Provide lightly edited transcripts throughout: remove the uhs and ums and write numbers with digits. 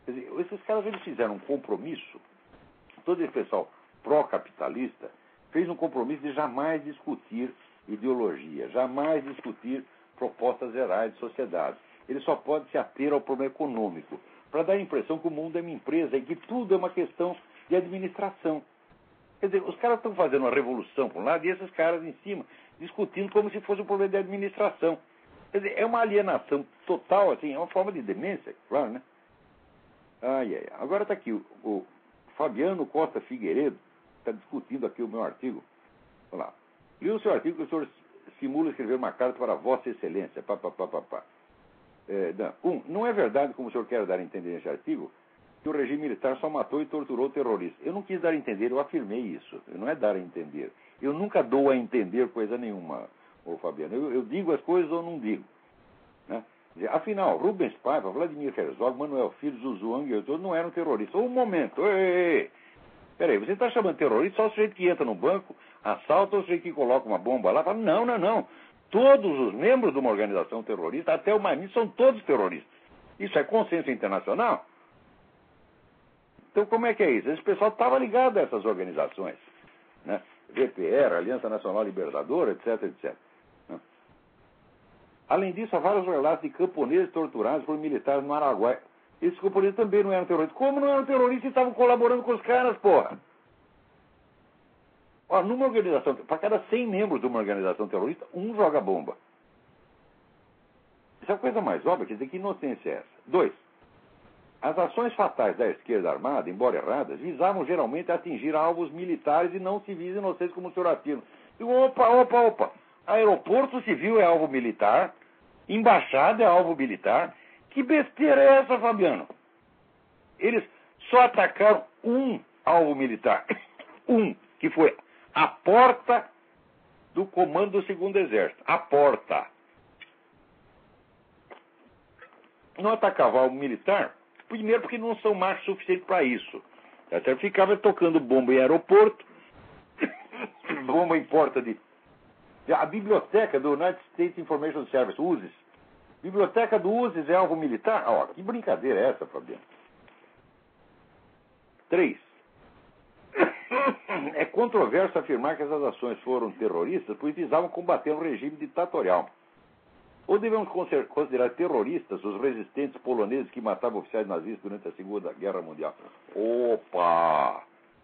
Quer dizer, esses caras eles fizeram um compromisso, todo esse pessoal pró-capitalista fez um compromisso de jamais discutir ideologia, jamais discutir propostas gerais de sociedade. Ele só pode se ater ao problema econômico, para dar a impressão que o mundo é uma empresa e que tudo é uma questão de administração. Quer dizer, os caras estão fazendo uma revolução por um lado e esses caras em cima discutindo como se fosse um problema de administração. Quer dizer, é uma alienação total, assim, é uma forma de demência, claro, né? Agora está aqui, o Fabiano Costa Figueiredo está discutindo aqui o meu artigo. Olha lá. Li o seu artigo que o senhor simula escrever uma carta para Vossa Excelência. Não é verdade, como o senhor quer dar a entender nesse artigo, que o regime militar só matou e torturou terroristas. Eu não quis dar a entender, eu afirmei isso. Não é dar a entender. Eu nunca dou a entender coisa nenhuma, ô Fabiano. Eu digo as coisas ou não digo. Né? Afinal, Rubens Paiva, Vladimir Herzog, Manuel Filho, Zuzuang e todos não eram terroristas. Um momento. Peraí, você está chamando terrorista só o sujeito que entra no banco, assalta o sujeito que coloca uma bomba lá. Fala, não. Todos os membros de uma organização terrorista, até o mais são todos terroristas. Isso é consenso internacional? Então, como é que é isso? Esse pessoal estava ligado a essas organizações, né? VPR, Aliança Nacional Libertadora, etc. Né? Além disso, há vários relatos de camponeses torturados por militares no Araguaia. Esses camponeses também não eram terroristas. Como não eram terroristas e estavam colaborando com os caras, porra? Ó, numa organização, para cada 100 membros de uma organização terrorista, um joga bomba. Isso é a coisa mais óbvia, quer dizer, que inocência é essa? 2. As ações fatais da esquerda armada, embora erradas, visavam geralmente atingir alvos militares e não civis inocentes como o senhor afirma. Opa. Aeroporto civil é alvo militar, embaixada é alvo militar. Que besteira é essa, Fabiano? Eles só atacaram um alvo militar. Que foi a porta do comando do 2º Exército. A porta. Não atacava alvo militar, primeiro porque não são machos suficientes para isso. Até ficava tocando bomba em aeroporto, bomba em porta de... A biblioteca do United States Information Service, USIS. Biblioteca do USIS é alvo militar? Ó, que brincadeira é essa, Fabiano? 3. É controverso afirmar que essas ações foram terroristas, pois visavam combater um regime ditatorial. Ou devemos considerar terroristas os resistentes poloneses que matavam oficiais nazistas durante a Segunda Guerra Mundial? Opa!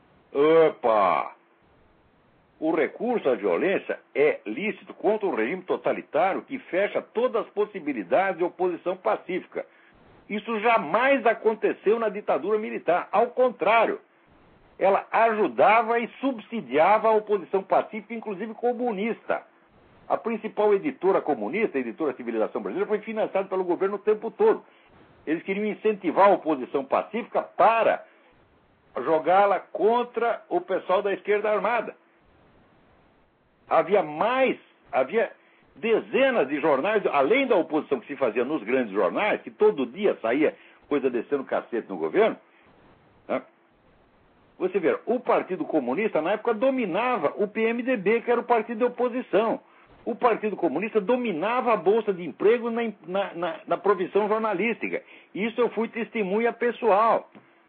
O recurso à violência é lícito contra um regime totalitário que fecha todas as possibilidades de oposição pacífica. Isso jamais aconteceu na ditadura militar. Ao contrário, ela ajudava e subsidiava a oposição pacífica, inclusive comunista. A principal editora comunista, a editora Civilização Brasileira, foi financiada pelo governo o tempo todo. Eles queriam incentivar a oposição pacífica para jogá-la contra o pessoal da esquerda armada. Havia dezenas de jornais, além da oposição que se fazia nos grandes jornais, que todo dia saía coisa descendo cacete no governo, né? Você vê, o Partido Comunista, na época, dominava o PMDB, que era o partido de oposição. O Partido Comunista dominava a Bolsa de Emprego na profissão jornalística. Isso eu fui testemunha pessoal.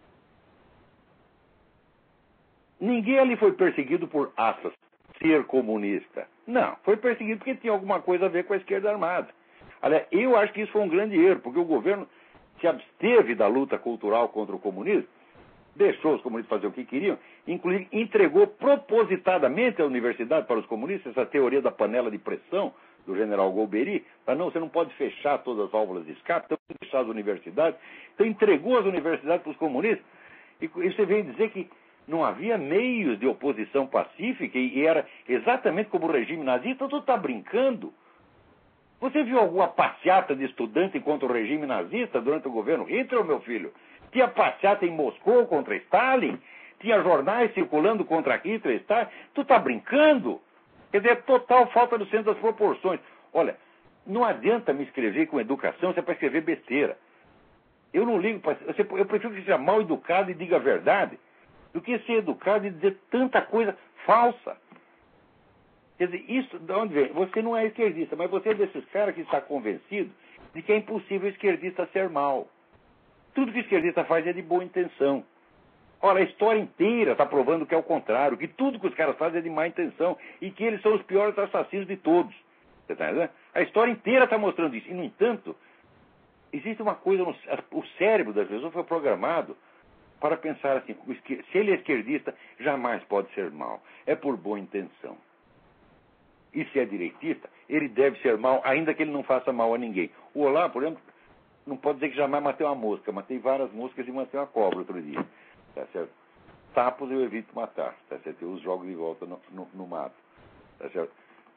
Ninguém ali foi perseguido por, aspas, ser comunista. Não, foi perseguido porque tinha alguma coisa a ver com a esquerda armada. Aliás, eu acho que isso foi um grande erro, porque o governo se absteve da luta cultural contra o comunismo, deixou os comunistas fazer o que queriam, inclusive entregou propositadamente a universidade para os comunistas, essa teoria da panela de pressão do general Golbery, para não, você não pode fechar todas as válvulas de escape, então fechar as universidades, então entregou as universidades para os comunistas, e você vem dizer que não havia meios de oposição pacífica e era exatamente como o regime nazista. Tu está brincando? Você viu alguma passeata de estudante contra o regime nazista durante o governo Hitler, meu filho? Tinha passeata em Moscou contra Stalin? Tinha jornais circulando contra Hitler e Stalin? Tu está brincando? Quer dizer, total falta do senso das proporções. Olha, não adianta me escrever com educação se é para escrever besteira. Eu não ligo para... Eu prefiro que seja mal educado e diga a verdade do que ser educado e dizer tanta coisa falsa. Quer dizer, isso, de onde vem? Você não é esquerdista, mas você é desses caras que está convencido de que é impossível esquerdista ser mal. Tudo que o esquerdista faz é de boa intenção. Ora, a história inteira está provando que é o contrário, que tudo que os caras fazem é de má intenção e que eles são os piores assassinos de todos. Você está entendendo? A história inteira está mostrando isso. E, no entanto, existe uma coisa, o cérebro das pessoas foi programado para pensar assim, se ele é esquerdista, jamais pode ser mau. É por boa intenção. E se é direitista, ele deve ser mau, ainda que ele não faça mal a ninguém. O Olá, por exemplo, não pode dizer que jamais matei uma mosca. Matei várias moscas e matei uma cobra outro dia. Tá certo? Sapos eu evito matar. Tá certo? Eu os jogo de volta no mato. Tá certo?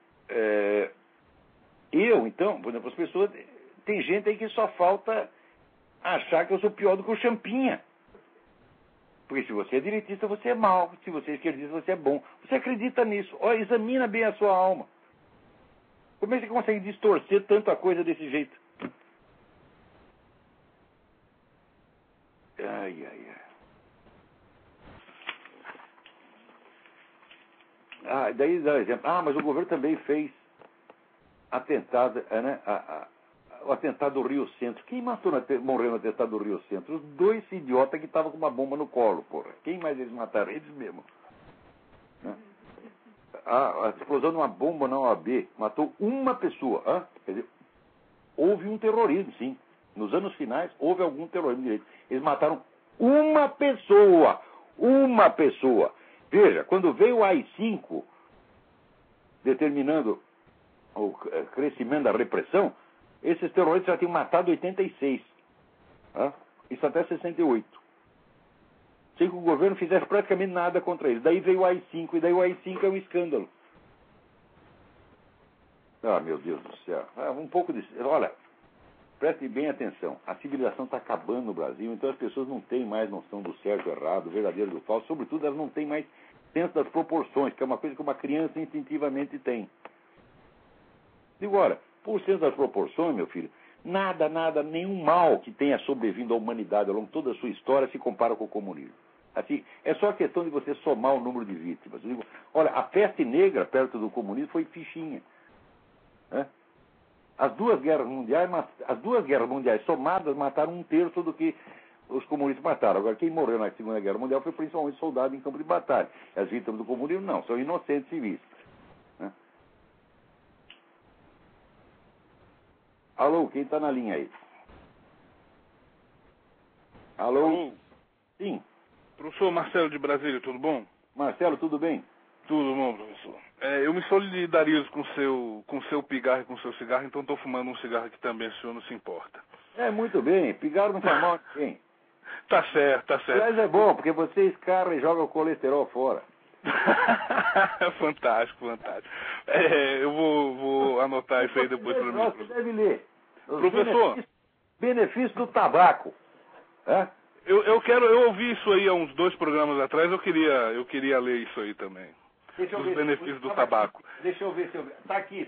Então, por exemplo, as pessoas... Tem gente aí que só falta achar que eu sou pior do que o Champinha. Porque se você é direitista, você é mau. Se você é esquerdista, você é bom. Você acredita nisso. Olha, examina bem a sua alma. Como é que você consegue distorcer tanta coisa desse jeito? Ai, ai, ai. Daí dá exemplo. Mas o governo também fez atentado, né? O atentado do Rio Centro. Quem morreu no atentado do Rio Centro? Os dois idiotas que estavam com uma bomba no colo, porra. Quem mais eles mataram? Eles mesmos. Né? A explosão de uma bomba na OAB matou uma pessoa. Quer dizer, houve um terrorismo, sim. Nos anos finais, houve algum terrorismo direito. Eles mataram uma pessoa. Uma pessoa. Veja, quando veio o AI-5, determinando o crescimento da repressão, esses terroristas já tinham matado 86. Isso até 68. Sem que o governo fizesse praticamente nada contra eles. Daí veio o AI-5, e daí o AI-5 é um escândalo. Meu Deus do céu. Um pouco de... Olha, preste bem atenção. A civilização está acabando no Brasil, então as pessoas não têm mais noção do certo e errado, do verdadeiro e do falso. Sobretudo, elas não têm mais senso das proporções, que é uma coisa que uma criança instintivamente tem. Digo, olha, por senso das proporções, meu filho, nada, nenhum mal que tenha sobrevindo à humanidade ao longo de toda a sua história se compara com o comunismo. Assim, é só a questão de você somar o número de vítimas. Eu digo, olha, a peste negra perto do comunismo foi fichinha. As duas guerras mundiais somadas mataram 1/3 do que os comunistas mataram. Agora, quem morreu na Segunda Guerra Mundial foi principalmente soldado em campo de batalha. As vítimas do comunismo não, são inocentes civis. Alô, quem está na linha aí? Alô? Sim. Professor Marcelo de Brasília, tudo bom? Marcelo, tudo bem? Tudo bom, professor. Eu me solidarizo com o seu pigarro e com o seu cigarro, então estou fumando um cigarro aqui também, o senhor não se importa. Muito bem. Pigarro não faz mal a ninguém. Tá certo. Aliás, é bom, porque você escarra e joga o colesterol fora. Fantástico. Eu vou anotar isso aí depois para mim. Você deve ler. Professor. Benefício do tabaco. Eu ouvi isso aí há uns 2 programas atrás, eu queria ler isso aí também. Os benefícios do tabaco. Deixa eu ver. Tá aqui.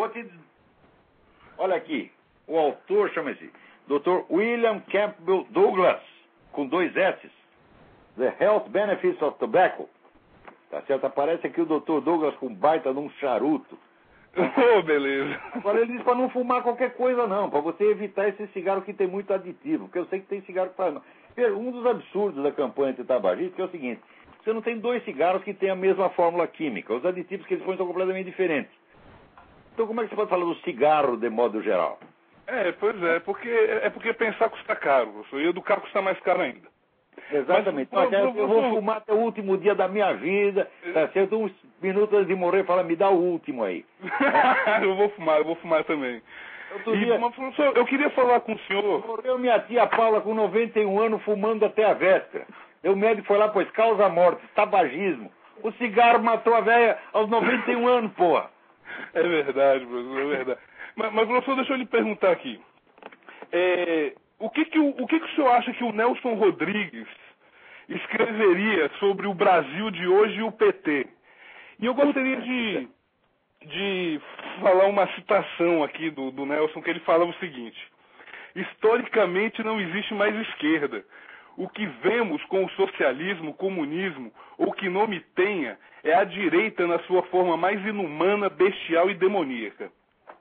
Olha aqui. O autor chama-se Dr. William Campbell Douglas, com 2 S. The Health Benefits of Tobacco. Tá certo? Aparece aqui o Dr. Douglas com baita num charuto. Beleza. Agora ele diz para não fumar qualquer coisa não, para você evitar esse cigarro que tem muito aditivo, porque eu sei que tem cigarro que faz mal. Um dos absurdos da campanha anti-tabagista é o seguinte: você não tem 2 cigarros que têm a mesma fórmula química, os aditivos que eles põem são completamente diferentes. Então como é que você pode falar do cigarro de modo geral? Pois é, porque pensar custa caro, professor, e educar custa mais caro ainda. Exatamente. Eu vou fumar até o último dia da minha vida, tá certo? Uns minutos antes de morrer, fala, me dá o último aí. Eu vou fumar também. Professor, eu queria falar com o senhor. Morreu minha tia Paula com 91 anos fumando até a véspera. O médico foi lá, pois causa morte, tabagismo. O cigarro matou a velha aos 91 anos, porra. É verdade, professor, é verdade. Mas professor, deixa eu lhe perguntar aqui. O que o senhor acha que o Nelson Rodrigues escreveria sobre o Brasil de hoje e o PT? E eu gostaria de falar uma citação aqui do Nelson, que ele fala o seguinte: historicamente não existe mais esquerda. O que vemos com o socialismo, o comunismo, ou que nome tenha, é a direita na sua forma mais inumana, bestial e demoníaca.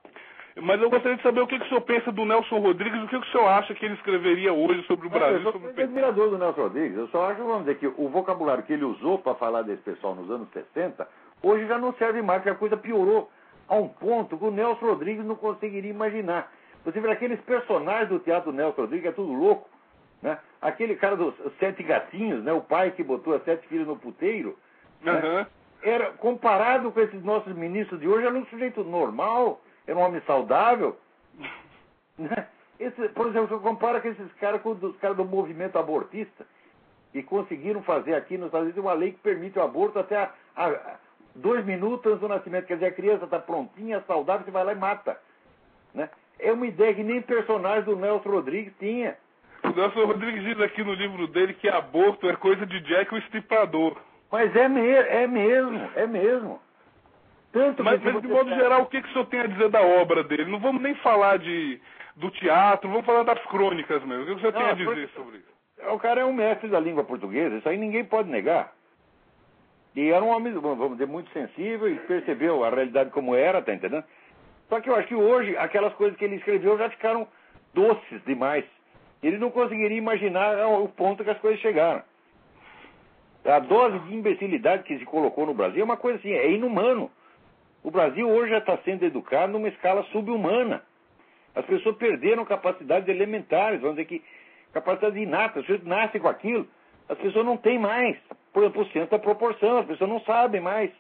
Mas eu gostaria de saber o que o senhor pensa do Nelson Rodrigues, o que o senhor acha que ele escreveria hoje sobre o Brasil. Eu sou admirador do Nelson Rodrigues. Eu só acho, vamos dizer, que o vocabulário que ele usou para falar desse pessoal nos anos 60, hoje já não serve mais, porque a coisa piorou a um ponto que o Nelson Rodrigues não conseguiria imaginar. Você vê aqueles personagens do teatro do Nelson Rodrigues, é tudo louco, né? Aquele cara dos 7 gatinhos, né? O pai que botou as 7 filhas no puteiro, né? Era, comparado com esses nossos ministros de hoje, era um sujeito normal, era um homem saudável. Né? Por exemplo, você compara com esses caras com os caras do movimento abortista, que conseguiram fazer aqui nos Estados Unidos uma lei que permite o aborto até 2 minutos antes do nascimento. Quer dizer, a criança está prontinha, saudável, você vai lá e mata. Né? É uma ideia que nem personagem do Nelson Rodrigues tinha. O Nelson Rodrigues diz aqui no livro dele que aborto é coisa de Jack o Estripador. Mas é mesmo. Tanto mas que de modo geral, o que o senhor tem a dizer da obra dele? Não vamos nem falar do teatro, vamos falar das crônicas mesmo. O que o senhor tem a dizer sobre isso? O cara é um mestre da língua portuguesa, isso aí ninguém pode negar. E era um homem, vamos dizer, muito sensível e percebeu a realidade como era, tá entendendo? Só que eu acho que hoje, aquelas coisas que ele escreveu já ficaram doces demais. Ele não conseguiria imaginar o ponto que as coisas chegaram. A dose de imbecilidade que se colocou no Brasil é uma coisa assim, é inumano. O Brasil hoje já está sendo educado numa escala subhumana. As pessoas perderam capacidades elementares, vamos dizer que capacidade inata, as pessoas nascem com aquilo. As pessoas não têm mais, por senso da proporção, as pessoas não sabem mais.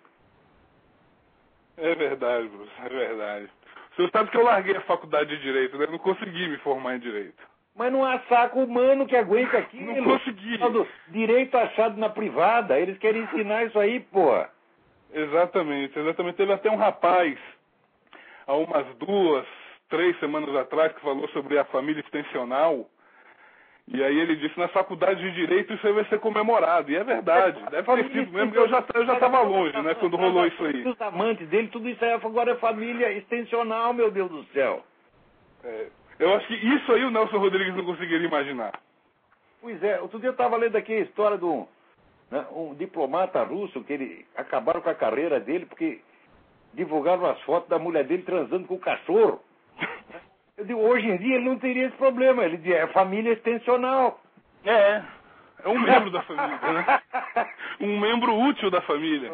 É verdade, Bruce, é verdade. O senhor sabe que eu larguei a faculdade de Direito, né? Não consegui me formar em Direito. Mas não há saco humano que aguente aquilo. Não consegui. Direito achado na privada, eles querem ensinar isso aí, porra. Exatamente. Teve até um rapaz, há umas 2, 3 semanas atrás, que falou sobre a família extensional. E aí ele disse, na faculdade de Direito isso aí vai ser comemorado. E é verdade, deve ter sido mesmo, porque eu já estava longe, né, quando rolou isso aí. Os amantes dele, tudo isso aí agora é família extensional, meu Deus do céu. Eu acho que isso aí o Nelson Rodrigues não conseguiria imaginar. Pois é, outro dia eu estava lendo aqui a história de um diplomata russo, que ele acabaram com a carreira dele porque divulgaram as fotos da mulher dele transando com o cachorro. Eu digo, hoje em dia ele não teria esse problema, ele diz, é família extensional. É um membro da família, né? Um membro útil da família.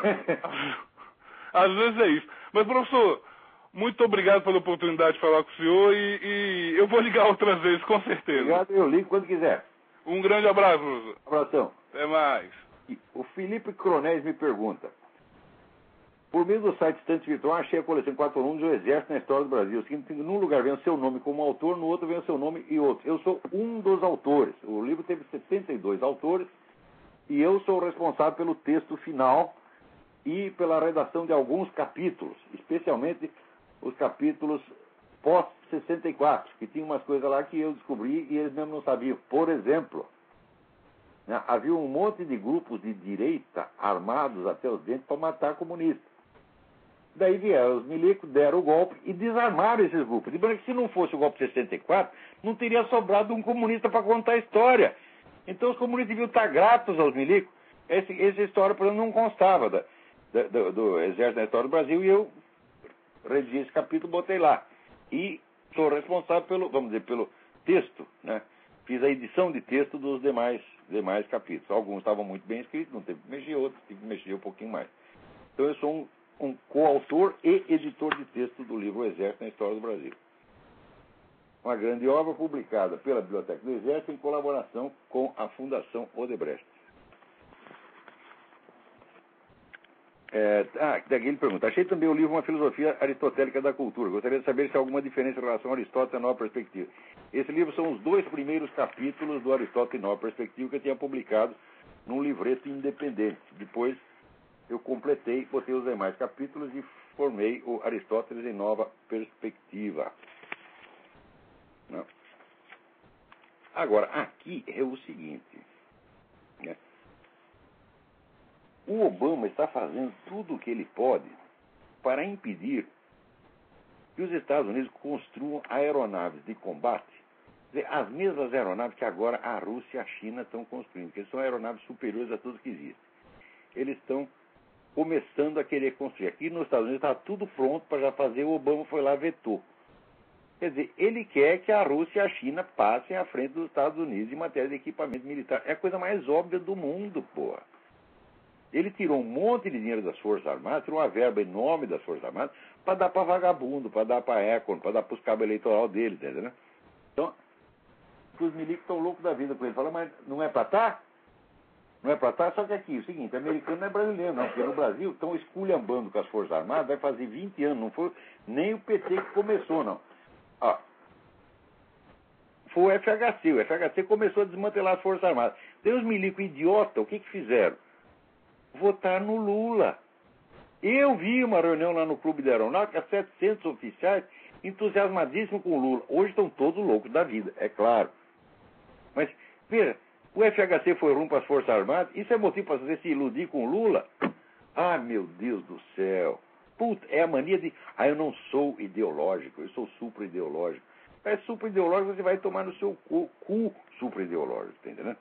Às vezes é isso. Mas, professor, muito obrigado pela oportunidade de falar com o senhor e eu vou ligar outras vezes, com certeza. Obrigado, eu ligo quando quiser. Um grande abraço, professor. Abração. Até mais. O Felipe Cronés me pergunta, por meio do site Estante Virtual, achei a coleção 4 volumes do Exército na História do Brasil. Num lugar vem o seu nome como autor, no outro vem o seu nome e outro. Eu sou um dos autores. O livro teve 72 autores e eu sou responsável pelo texto final e pela redação de alguns capítulos, especialmente os capítulos pós-64, que tinha umas coisas lá que eu descobri e eles mesmo não sabiam. Por exemplo, né, havia um monte de grupos de direita armados até os dentes para matar comunistas. Daí vieram os milicos, deram o golpe e desarmaram esses grupos. De maneira que se não fosse o golpe de 64, não teria sobrado um comunista para contar a história. Então os comunistas deviam estar gratos aos milicos. Essa história, por exemplo, não constava do Exército na História do Brasil e eu redigi esse capítulo, botei lá. E sou responsável pelo texto, né? Fiz a edição de texto dos demais capítulos. Alguns estavam muito bem escritos, não teve que mexer, outros tive que mexer um pouquinho mais. Então eu sou um coautor e editor de texto do livro O Exército na História do Brasil. Uma grande obra publicada pela Biblioteca do Exército em colaboração com a Fundação Odebrecht. Daqui ele pergunta, achei também o livro Uma Filosofia Aristotélica da Cultura. Gostaria de saber se há alguma diferença em relação a Aristóteles e a Nova Perspectiva. Esse livro são os 2 primeiros capítulos do Aristóteles e Nova Perspectiva que eu tinha publicado num livreto independente. Depois eu completei, botei os demais capítulos e formei o Aristóteles em Nova Perspectiva. Não. Agora, aqui é o seguinte, né? O Obama está fazendo tudo o que ele pode para impedir que os Estados Unidos construam aeronaves de combate, as mesmas aeronaves que agora a Rússia e a China estão construindo, que são aeronaves superiores a tudo que existe. Eles estão começando a querer construir. Aqui nos Estados Unidos está tudo pronto para já fazer, o Obama foi lá e vetou. Quer dizer, ele quer que a Rússia e a China passem à frente dos Estados Unidos em matéria de equipamento militar. É a coisa mais óbvia do mundo, porra. Ele tirou um monte de dinheiro das Forças Armadas, tirou uma verba enorme das Forças Armadas para dar para vagabundo, para dar para Econ, para dar para os cabos eleitorais deles, entendeu? Né? Então, os milicos estão loucos da vida com ele. Falam, mas não é para estar? Não é para estar? Só que aqui, o seguinte, americano não é brasileiro, não. Porque no Brasil estão esculhambando com as Forças Armadas, vai fazer 20 anos. Não foi nem o PT que começou, não. Ó, foi o FHC. O FHC começou a desmantelar as Forças Armadas. Tem uns milicos idiotas, o que fizeram? Votar no Lula. Eu vi uma reunião lá no Clube da Aeronáutica, 700 oficiais entusiasmadíssimos com o Lula. Hoje estão todos loucos da vida, é claro. Mas, veja, o FHC foi ruim para as Forças Armadas, isso é motivo para você se iludir com o Lula? Ah, meu Deus do céu. Puta, é a mania de, eu não sou ideológico, eu sou supra-ideológico. É supra-ideológico, você vai tomar no seu cu supra-ideológico, tá entendendo?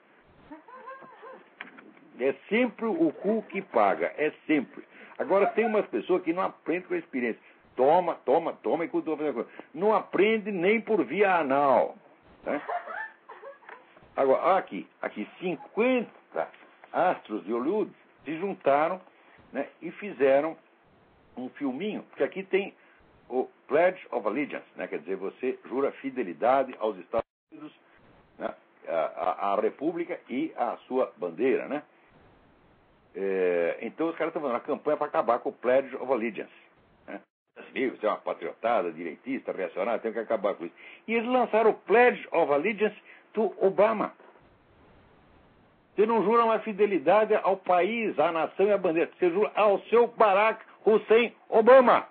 É sempre o cu que paga, é sempre. Agora tem umas pessoas que não aprendem com a experiência. Toma, e continua fazendo coisa. Não aprende nem por via anal. Né? Agora, aqui 50 astros de Hollywood se juntaram, né, e fizeram um filminho, porque aqui tem o Pledge of Allegiance, né, quer dizer, você jura fidelidade aos Estados Unidos, né, à República e à sua bandeira, né? Então os caras estão fazendo uma campanha para acabar com o Pledge of Allegiance. Né? Você é uma patriotada, direitista, reacionária, tem que acabar com isso. E eles lançaram o Pledge of Allegiance to Obama. Você não jura uma fidelidade ao país, à nação e à bandeira. Você jura ao seu Barack Hussein Obama.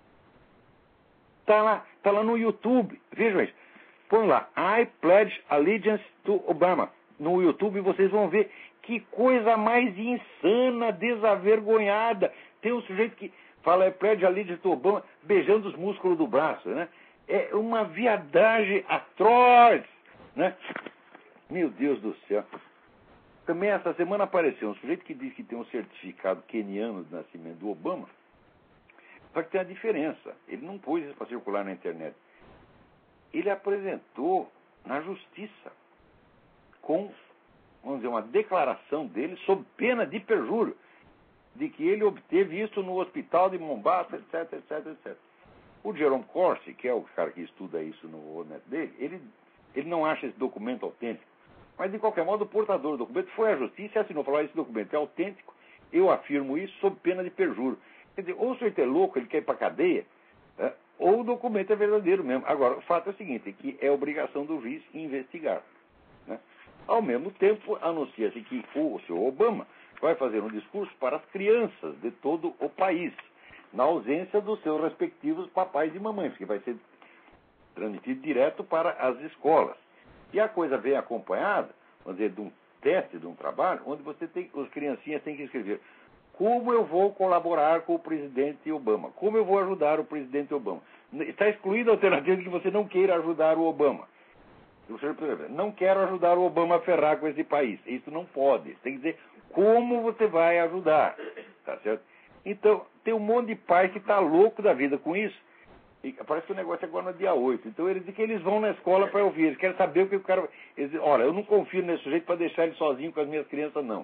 Tá lá no YouTube. Vejam isso. Põe lá, I pledge allegiance to Obama. No YouTube vocês vão ver que coisa mais insana, desavergonhada. Tem um sujeito que fala, pledge allegiance to Obama, beijando os músculos do braço, né? É uma viadagem atroz, né? Meu Deus do céu. Também essa semana apareceu um sujeito que diz que tem um certificado queniano de nascimento do Obama. Só que tem a diferença. Ele não pôs isso para circular na internet. Ele apresentou na justiça com, vamos dizer, uma declaração dele sob pena de perjúrio de que ele obteve isso no hospital de Mombasa, etc, etc, etc. O Jerome Corsi, que é o cara que estuda isso no net dele, ele não acha esse documento autêntico. Mas, de qualquer modo, o portador do documento foi à justiça e assinou. Falou, esse documento é autêntico, eu afirmo isso sob pena de perjúrio. Quer dizer, ou o sujeito é louco, ele quer ir para a cadeia, né, ou o documento é verdadeiro mesmo. Agora, o fato é o seguinte, que é obrigação do juiz investigar. Né? Ao mesmo tempo, anuncia-se que o senhor Obama vai fazer um discurso para as crianças de todo o país, na ausência dos seus respectivos papais e mamães, que vai ser transmitido direto para as escolas. E a coisa vem acompanhada, vamos dizer, de um teste, de um trabalho, onde os criancinhas têm que escrever como eu vou colaborar com o presidente Obama, como eu vou ajudar o presidente Obama. Está excluída a alternativa de que você não queira ajudar o Obama. Você não quero ajudar o Obama a ferrar com esse país. Isso não pode. Você tem que dizer como você vai ajudar. Tá certo? Então, tem um monte de pai que está louco da vida com isso. E parece que o negócio é agora no dia 8. Então, eles dizem que eles vão na escola para ouvir. Eles querem saber o que o cara... Eles dizem, olha, eu não confio nesse sujeito para deixar ele sozinho com as minhas crianças, não.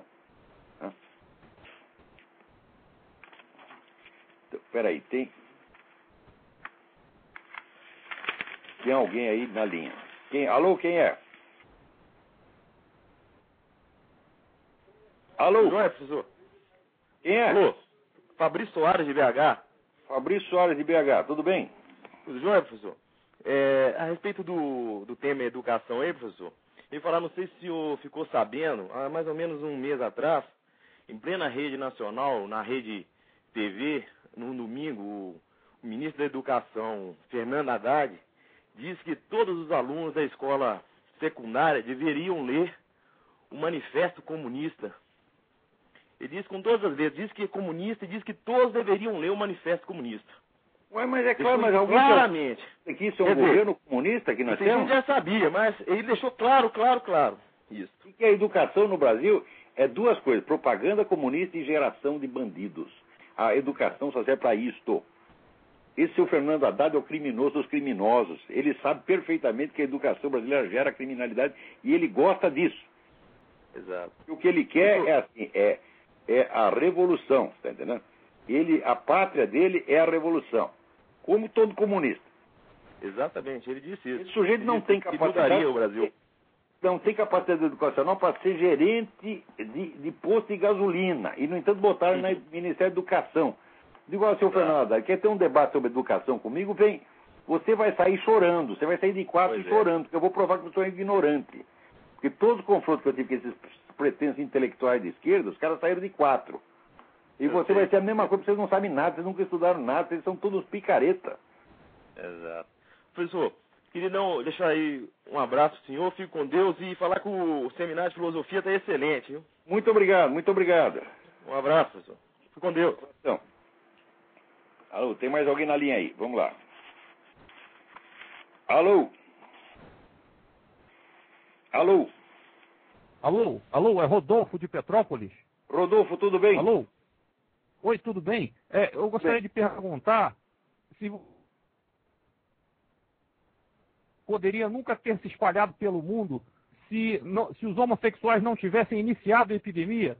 Então, peraí, tem alguém aí na linha. Alô, quem é? Alô? Não é, professor? Quem é? Alô? Fabrício Soares, de BH. Fabrício Soares, de BH. Tudo bem? Tudo jóia, professor? A respeito do tema educação aí, professor, eu ia falar, não sei se o senhor ficou sabendo, há mais ou menos um mês atrás, em plena rede nacional, na rede TV, no domingo, o ministro da Educação, Fernando Haddad, disse que todos os alunos da escola secundária deveriam ler o Manifesto Comunista. Ele disse com todas as vezes, disse que é comunista e disse que todos deveriam ler o Manifesto Comunista. Ué, mas é claro, mas alguém claramente. Que isso é um governo comunista que nós temos? A gente já sabia, mas ele deixou claro. Isso. E que a educação no Brasil é duas coisas, propaganda comunista e geração de bandidos. A educação só serve para isto. Esse seu Fernando Haddad é o criminoso dos criminosos. Ele sabe perfeitamente que a educação brasileira gera criminalidade e ele gosta disso. Exato. O que ele quer é assim, é a revolução, está entendendo? A pátria dele é a revolução, como todo comunista. Exatamente, ele disse isso. Esse sujeito não tem capacidade. O Brasil. Não tem capacidade educacional para ser gerente de posto de gasolina. E, no entanto, botaram no Ministério da Educação. Digo ao senhor Fernando Haddad, quer ter um debate sobre educação comigo? Vem. Você vai sair chorando. Você vai sair de quatro chorando, porque eu vou provar que eu sou ignorante. Porque todos os confrontos que eu tive com esses pretensos intelectuais de esquerda, os caras saíram de quatro. E você vai ser a mesma coisa, porque vocês não sabem nada, vocês nunca estudaram nada, vocês são todos picareta. Exato. Professor, queria deixar aí um abraço ao senhor, fique com Deus e falar que o seminário de filosofia está excelente, viu? Muito obrigado, muito obrigado. Um abraço, professor. Fique com Deus. Então, alô, tem mais alguém na linha aí? Vamos lá. Alô? Alô? Alô, é Rodolfo de Petrópolis. Rodolfo, tudo bem? Alô? Oi, tudo bem? Eu gostaria de perguntar se poderia nunca ter se espalhado pelo mundo se os homossexuais não tivessem iniciado a epidemia?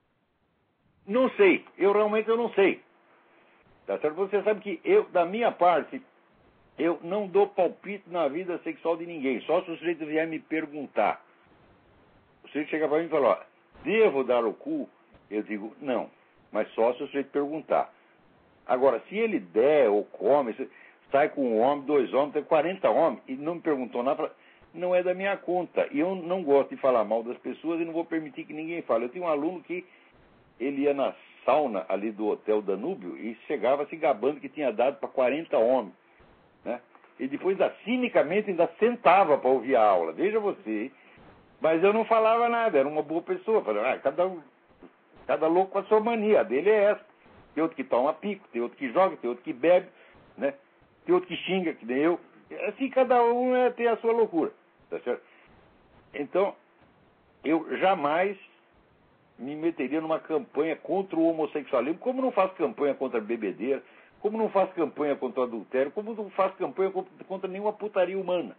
Não sei, eu realmente não sei. Tá certo? Você sabe que da minha parte, eu não dou palpite na vida sexual de ninguém, só se o sujeito vier me perguntar. O sujeito chega para mim e fala, ó, devo dar o cu? Eu digo, não, mas só se o sujeito perguntar. Agora, se ele der ou come, sai com um homem, 2 homens, tem 40 homens, e não me perguntou nada, não é da minha conta. E eu não gosto de falar mal das pessoas e não vou permitir que ninguém fale. Eu tinha um aluno que ele ia na sauna ali do Hotel Danúbio e chegava se gabando que tinha dado para 40 homens. Né? E depois, cinicamente, ainda sentava para ouvir a aula. Veja você. Mas eu não falava nada, era uma boa pessoa. Falei, cada louco com a sua mania. A dele é essa. Tem outro que toma pico, tem outro que joga, tem outro que bebe, né? Tem outro que xinga, que nem eu. Assim, cada um tem a sua loucura. Tá certo? Então, eu jamais me meteria numa campanha contra o homossexualismo, como não faço campanha contra a bebedeira, como não faço campanha contra o adultério, como não faço campanha contra nenhuma putaria humana.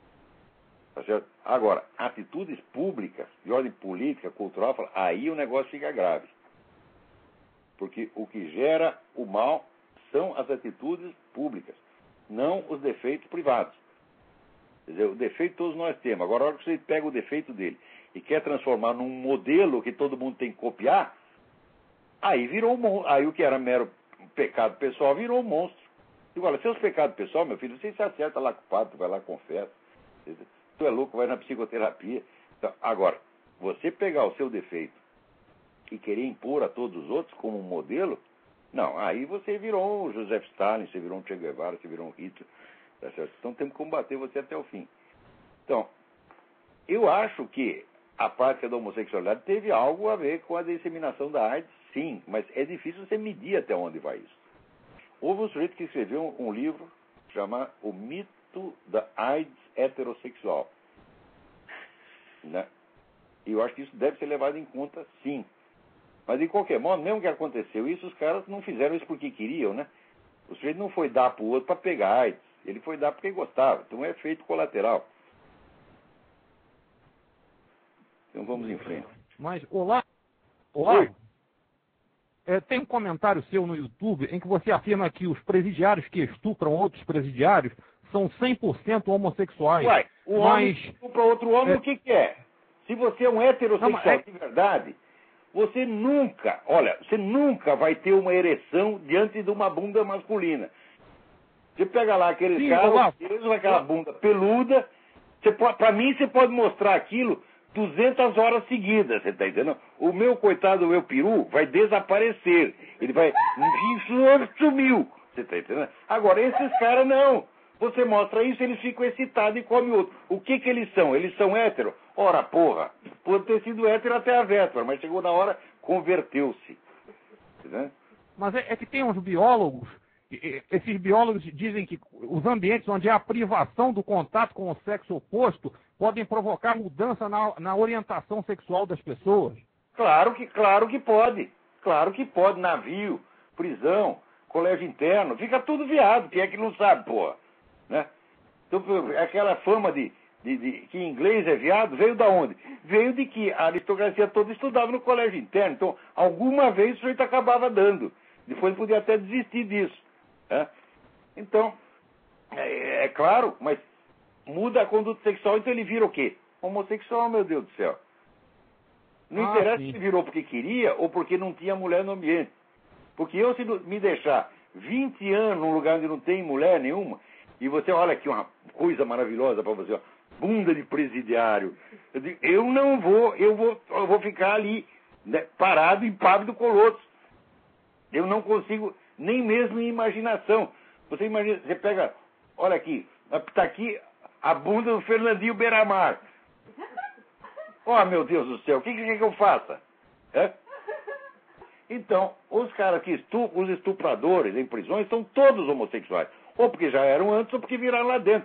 Tá certo? Agora, atitudes públicas, de ordem política, cultural, aí o negócio fica grave. Porque o que gera o mal são as atitudes públicas, não os defeitos privados. Quer dizer, o defeito todos nós temos. Agora, a hora que você pega o defeito dele e quer transformar num modelo que todo mundo tem que copiar, aí virou aí o que era mero pecado pessoal virou um monstro. E olha, seus pecados pessoal, meu filho, você se acerta lá com o padre, vai lá, confessa. Tu é louco, vai na psicoterapia. Então, agora, você pegar o seu defeito e querer impor a todos os outros como um modelo, não, aí você virou um Joseph Stalin, você virou um Che Guevara, você virou um Hitler. Tá certo? Então temos que combater você até o fim. Então, eu acho que a prática da homossexualidade teve algo a ver com a disseminação da AIDS, sim, mas é difícil você medir até onde vai isso. Houve um sujeito que escreveu um livro chamado O Mito da AIDS Heterossexual. Né? E eu acho que isso deve ser levado em conta, sim. Mas, de qualquer modo, mesmo que aconteceu isso, os caras não fizeram isso porque queriam, né? O sujeito não foi dar para o outro para pegar AIDS. Ele foi dar porque gostava. Então, é efeito colateral. Então, vamos em frente. Mas, olá. Tem um comentário seu no YouTube em que você afirma que os presidiários que estupram outros presidiários são 100% homossexuais. Uai, homem estupra outro homem, o que é? Se você é um heterossexual de verdade, você nunca vai ter uma ereção diante de uma bunda masculina. Você pega lá aqueles caras, aquela bunda peluda, para mim você pode mostrar aquilo 200 horas seguidas, você tá entendendo? O meu coitado, o meu peru, vai desaparecer. Ele vai... sumiu, você tá entendendo? Agora, esses caras não. Você mostra isso, eles ficam excitados e comem outro. O que eles são? Eles são hétero? Ora, porra, pode ter sido hétero até a véspera, mas chegou na hora, converteu-se. Entendeu? Mas é que tem uns biólogos, esses biólogos dizem que os ambientes onde há a privação do contato com o sexo oposto podem provocar mudança na orientação sexual das pessoas. Claro que pode. Claro que pode. Navio, prisão, colégio interno, fica tudo viado, quem é que não sabe, porra, né? Então, aquela fama de que inglês é viado veio da onde? Veio de que a aristocracia toda estudava no colégio interno, então alguma vez o sujeito acabava dando, depois podia até desistir disso, né? Então, é claro, mas muda a conduta sexual, então ele vira o quê? Homossexual, meu Deus do céu. Não interessa se virou porque queria ou porque não tinha mulher no ambiente. Porque eu, se me deixar 20 anos num lugar onde não tem mulher nenhuma, e você olha aqui uma coisa maravilhosa para você, ó, bunda de presidiário. Eu digo, eu vou ficar ali, né, parado, impávido, colosso. Eu não consigo, nem mesmo em imaginação. Você imagina, você pega, olha aqui, está aqui a bunda do Fernandinho Beiramar. Oh, meu Deus do céu, o que eu faça? É? Então, os caras que estupram, os estupradores em prisões, são todos homossexuais. Ou porque já eram antes, ou porque viraram lá dentro.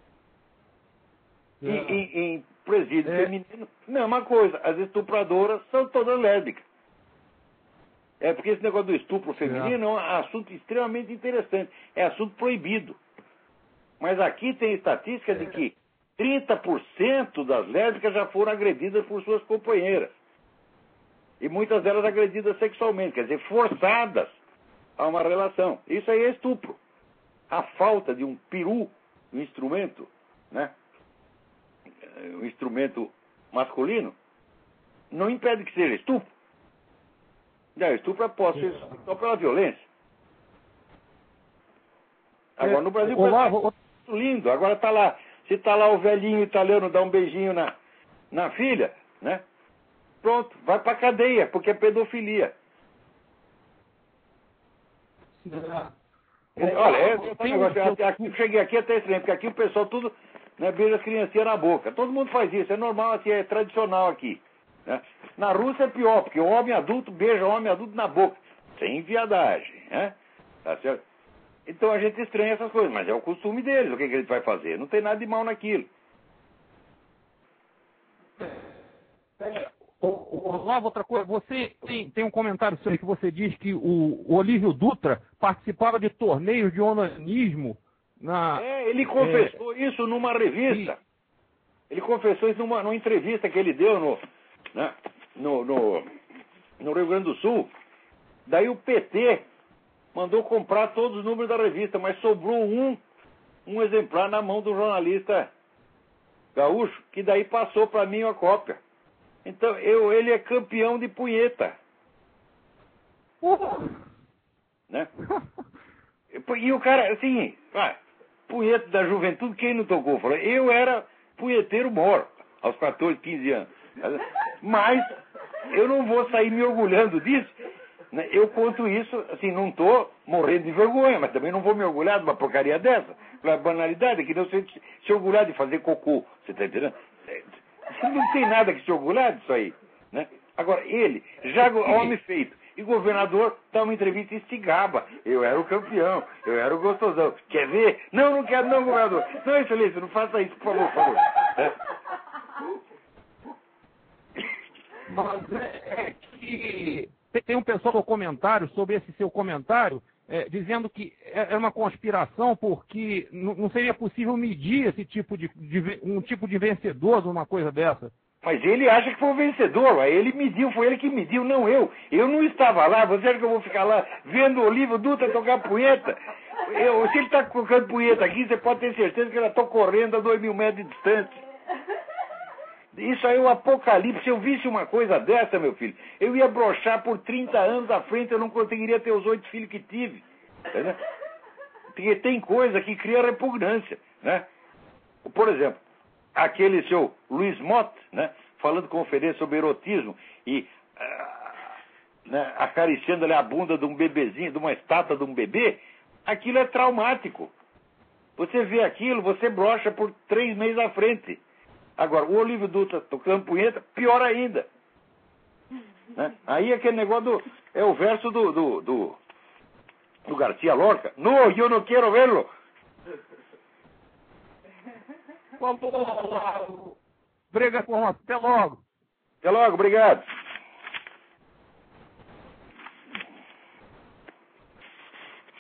Em presídio feminino, mesma coisa. As estupradoras são todas lésbicas. É porque esse negócio do estupro feminino é um assunto extremamente interessante. É assunto proibido. Mas aqui tem estatística de que 30% das lésbicas já foram agredidas por suas companheiras. E muitas delas agredidas sexualmente, quer dizer, forçadas a uma relação. Isso aí é estupro. A falta de um peru, um instrumento, né? Um instrumento masculino, não impede que seja estupro. Não, estupro é posse só pela violência. Agora no Brasil lindo, agora está lá. Se está lá o velhinho italiano dar um beijinho na filha, né? Pronto, vai pra cadeia, porque é pedofilia. Olha, eu cheguei aqui até estranho, porque aqui o pessoal tudo, né, beija as criancinhas na boca. Todo mundo faz isso, é normal, assim, é tradicional aqui, né? Na Rússia é pior, porque o homem adulto beija o homem adulto na boca, sem viadagem, né? Tá certo? Então a gente estranha essas coisas, mas é o costume deles, o que a gente vai fazer? Não tem nada de mal naquilo. Olavo, outra coisa, você tem um comentário sobre que você diz que o Olívio Dutra participava de torneios de onanismo na... ele confessou isso numa revista. Ele confessou isso numa entrevista que ele deu no Rio Grande do Sul. Daí o PT mandou comprar todos os números da revista, mas sobrou um exemplar na mão do jornalista gaúcho, que daí passou para mim a cópia. Então, ele é campeão de punheta. Né? E o cara, assim, punheta da juventude, quem não tocou? Falou, eu era punheteiro mor, aos 14, 15 anos. Mas eu não vou sair me orgulhando disso. Né? Eu conto isso, assim, não estou morrendo de vergonha, mas também não vou me orgulhar de uma porcaria dessa. Pela banalidade, que não se orgulhar de fazer cocô. Você está entendendo? Não tem nada que se orgulhar disso aí, né? Agora, ele, já homem feito, e governador, dá uma entrevista e se gaba. Eu era o campeão, eu era o gostosão. Quer ver? Não quero não, governador. Não, excelência, não faça isso, por favor. Mas é que tem um pessoal no comentário sobre esse seu comentário, dizendo que é uma conspiração porque não seria possível medir esse tipo um tipo de vencedor de uma coisa dessa. Mas ele acha que foi o vencedor, ele mediu, foi ele que mediu, não eu. Eu não estava lá, você acha que eu vou ficar lá vendo o Olívio Dutra tocar punheta? Se ele está tocando punheta aqui, você pode ter certeza que eu já estou correndo a 2.000 metros de distância. Isso aí é o apocalipse. Se eu visse uma coisa dessa, meu filho, eu ia broxar por 30 anos à frente, eu não conseguiria ter os 8 filhos que tive. Né? Porque tem coisa que cria repugnância, né? Por exemplo, aquele seu Luiz Mott, né, falando conferência sobre erotismo e né, acariciando ali a bunda de um bebezinho, de uma estátua de um bebê, aquilo é traumático. Você vê aquilo, você brocha por 3 meses à frente. Agora, o Olívio Dutra tocando punheta, pior ainda. Né? Aí aquele negócio é o verso do Garcia Lorca. No, eu não quero vê-lo. Obrigado, até logo. Até logo, obrigado.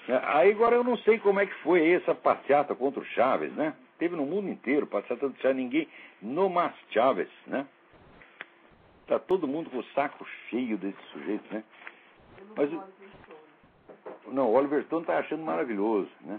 Aí agora eu não sei como é que foi essa passeata contra o Chávez, né? Teve no mundo inteiro, passeata do Chávez, ninguém, no mas Chávez, né? Tá todo mundo com o saco cheio desse sujeito, né? Mas não, o Oliver Stone tá achando maravilhoso, né?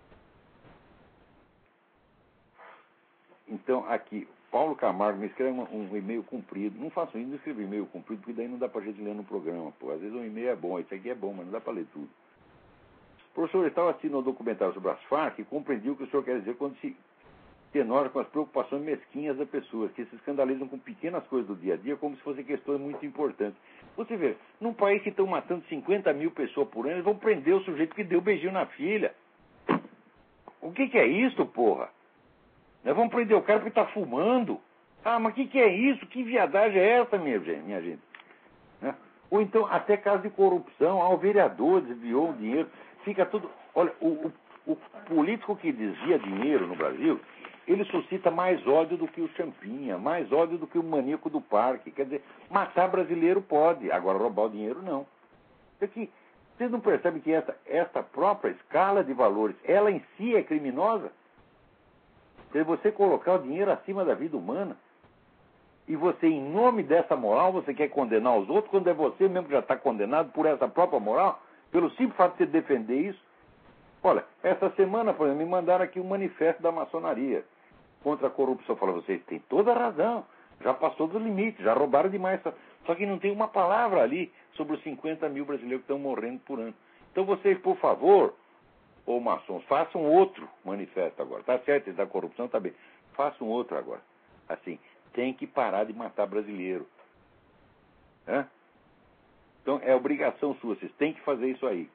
Então, aqui, Paulo Camargo me escreve um e-mail comprido. Não façam isso, não escrever e-mail comprido, porque daí não dá pra gente ler no programa, pô. Às vezes um e-mail é bom, esse aqui é bom, mas não dá pra ler tudo. Professor, eu estava assistindo um documentário sobre as Farc e compreendi o que o senhor quer dizer quando se tenora com as preocupações mesquinhas das pessoas, que se escandalizam com pequenas coisas do dia a dia como se fossem questões muito importantes. Você vê, num país que estão matando 50 mil pessoas por ano, eles vão prender o sujeito que deu beijinho na filha. O que é isso, porra? Nós vamos prender o cara porque está fumando. Ah, mas o que é isso? Que viadagem é essa, minha gente? Né? Ou então, até caso de corrupção, o vereador desviou o dinheiro, fica tudo... Olha, o político que desvia dinheiro no Brasil, ele suscita mais ódio do que o Champinha, mais ódio do que o maníaco do parque. Quer dizer, matar brasileiro pode, agora roubar o dinheiro não. Vocês não percebem que essa própria escala de valores, ela em si é criminosa? Se você colocar o dinheiro acima da vida humana, e você, em nome dessa moral, você quer condenar os outros, quando é você mesmo que já está condenado por essa própria moral, pelo simples fato de você defender isso. Olha, essa semana, por exemplo, me mandaram aqui um manifesto da maçonaria contra a corrupção. Eu falo, vocês têm toda a razão, já passou do limite, já roubaram demais. Só que não tem uma palavra ali sobre os 50 mil brasileiros que estão morrendo por ano. Então vocês, por favor, ô maçons, façam outro manifesto agora. Tá certo, da corrupção tá bem. Façam outro agora. Assim, tem que parar de matar brasileiro. Hã? Então é obrigação sua, vocês têm que fazer isso aí.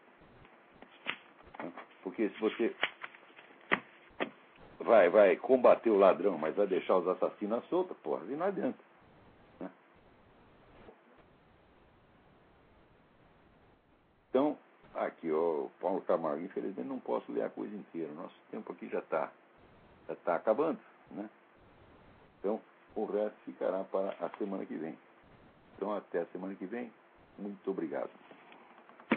Porque se você vai combater o ladrão, mas vai deixar os assassinos soltos, porra, e não adianta. Né? Então, aqui, o Paulo Camargo, infelizmente não posso ler a coisa inteira. Nosso tempo aqui já está acabando, né? Então, o resto ficará para a semana que vem. Então, até a semana que vem. Muito obrigado.